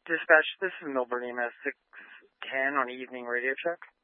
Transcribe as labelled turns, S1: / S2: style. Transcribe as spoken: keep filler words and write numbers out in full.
S1: Dispatch, this is Milburn E M S six ten on evening radio check.